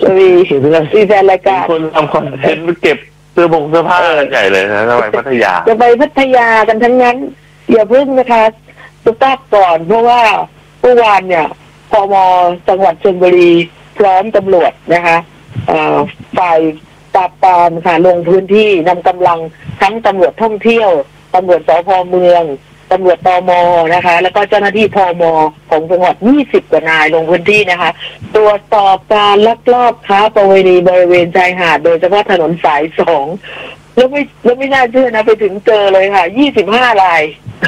มีแฟนรายการคนทำคอนเทนต์เก็บเสื้อผ้าใหญ่เลยนะจะไปพัทยาจะไปพัทยากันทั้งนั้นอย่าพึ่งนะคะตุ๊กตาก่อนเพราะว่าเมื่อวานเนี่ยพม.จังหวัดชลบุรีพร้อมตำรวจนะคะฝ่ายปราบปรามค่ะลงพื้นที่นำกำลังทั้งตำรวจท่องเที่ยวตำรวจสภ.เมืองตำรวจตม.นะคะแล้วก็เจ้าหน้าที่พม.ของจังหวัด20 กว่านายลงพื้นที่นะคะตรวจสอบการลักลอบค้าประเวณีบริเวณชายหาดโดยเฉพาะถนนสาย2แล้วไม่น่าเชื่อนะไปถึงเจอเลยค่ะ25 ราย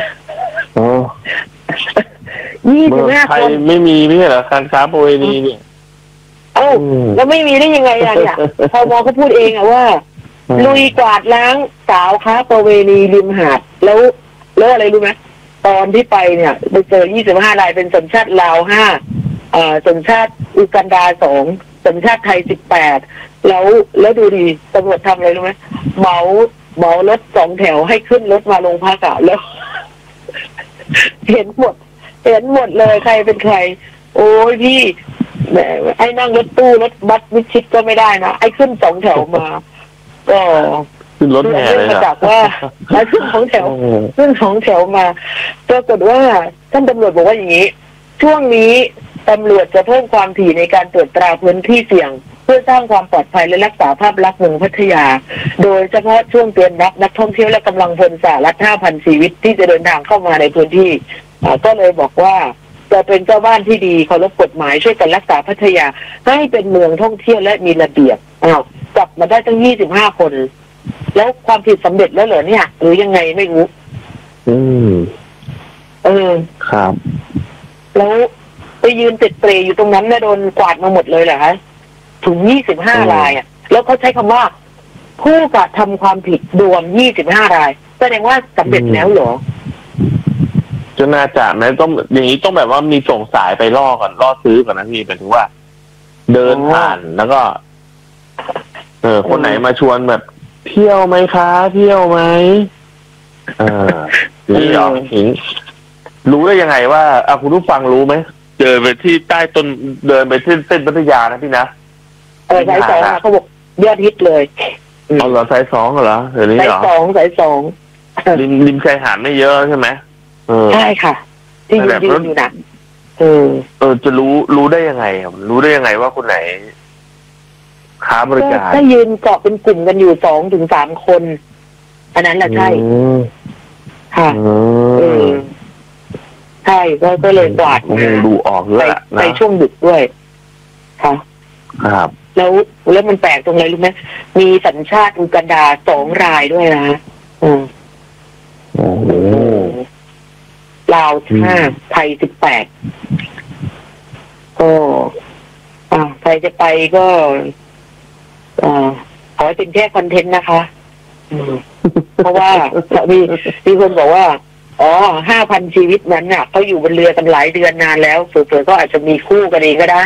25 คนไม่มีไม่ใช่เหรอการค้าประเวณีเนี่ยแล้วไม่มีได้ยังไงล่ะเนี่ยพม.ก็พูดเองอะว่าลุยกวาดล้างสาวค้าประเวณีริมหาดแล้วอะไรรู้ไหมตอนที่ไปเนี่ยไปเจอ25 รายเป็นสัญชาติลาว5สัญชาติอูกันดา2สัญชาติไทย18แล้วดูดิตำรวจทำอะไรรู้ไหมเหมารถ2 แถวให้ขึ้นรถมาลงพักอะแล้วเห็นหมดเลยใครเป็นใครโอ้ยพี่ไอ้นั่งรถตู้รถบัสมิดชิดก็ไม่ได้นะไอ้ขึ้น2 แถวมาก็ขึ้นรถแห่เลยมาจากว่าขึ้น2 แถวมาปรากฏว่าท่านตำรวจบอกว่าอย่างนี้ช่วงนี้ตำรวจจะเพิ่มความถี่ในการตรวจตราพื้นที่เสี่ยงเพื่อสร้างความปลอดภัยและรักษาภาพลักษณ์เมืองพัทยาโดยเฉพาะช่วงเตือนนักท่องเที่ยวและกำลังพลสหรัฐ 5,000 ชีวิตที่จะเดินทางเข้ามาในพื้นที่ก็เลยบอกว่าจะเป็นเจ้าบ้านที่ดีเคารพกฎหมายช่วยกันรักษาพัทยาให้เป็นเมืองท่องเที่ยวและมีระเบียบจับมาได้ตั้ง25 คนแล้วความผิดสำเร็จแล้วเหรอเนี่ยหรือยังไงไม่รู้ครับแล้วไปยืนติดเปรย์อยู่ตรงนั้นเนี่ยโดนกวาดมาหมดเลยเหรอคะถึง25 รายแล้วเขาใช้คำว่าผู้กระทำความผิดรวม25 รายแสดงว่าสำเร็จแล้วเหรอจะน่าจะไหมต้องอย่างนี้ต้องแบบว่ามีส่งสายไปล่อซื้อก่อนนะพี่หมายถึงว่าเดินผ่านแล้วก็คนไหนมาชวนแบบเที่ยวไหมคะเที่ยวไหมนี่หรอรู้ได้ยังไงว่าคุณผู้ฟังรู้ไหมเดินไปที่ใต้ต้นเดินไปที่เส้นพัทยานะพี่นะสาย2เขาบอกยอดฮิตเลยเหรอสาย2เหรอเดี๋ยวนี้เหรอสาย2 ริมชายหาดไม่เยอะใช่ไหมใช่ค่ะที่ยืนอยู่นะจะรู้ได้ยังไงครับรู้ได้ยังไงว่าคนไหนค้าบริการถ้ายืนเกาะเป็นกลุ่มกันอยู่2 ถึง 3 คนอันนั้นแหละใช่ค่ะใช่ก็เลยกวาดมาดูออกด้วยในช่วงดึกด้วยค่ะครับแล้วมันแปลกตรงไหนรู้ไหมมีสัญชาติอูกันดา2 รายด้วยนะลาว5ไทย18ก็ใครจะไปก็ขอให้เป็นแค่คอนเทนต์นะคะเพราะว่ามีคนบอกว่า5,000 ชีวิตนั้นน่ะเขาอยู่บนเรือกันหลายเดือนนานแล้วเผื่อๆก็อาจจะมีคู่กันเองก็ได้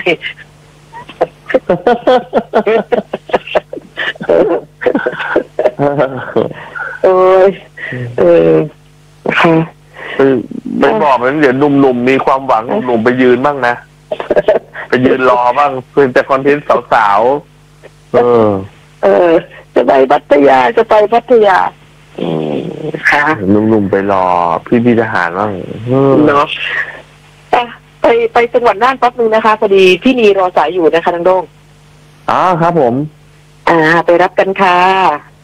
ค่ะไม่บอกมันเดี๋ยวหนุ่มๆมีความหวังหนุ่มไปยืนบ้างนะไปยืนรอบ้างเป็นแต่คอนเทนต์สาวจะไปพัทยาค่ะหนุ่มๆไปรอพี่ทหารบ้างเนาะไปจังหวัดน่านแป๊บนึงนะคะพอดีพี่นีรอสายอยู่นะคะทางโด่งครับผมไปรับกันค่ะ